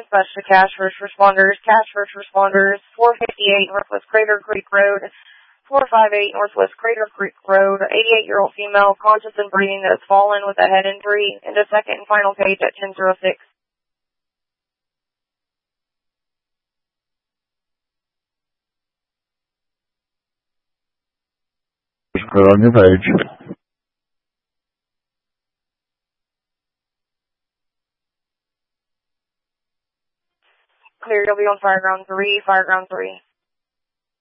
dispatch to Cache First Responders. Cache First Responders, 458 Northwest Crater Creek Road, 458 Northwest Crater Creek Road, 88-year-old female, conscious and breathing, that has fallen with a head injury, into second and final cage at 10:06. Put on your page. Clear, you'll be on Fireground 3, Fireground 3.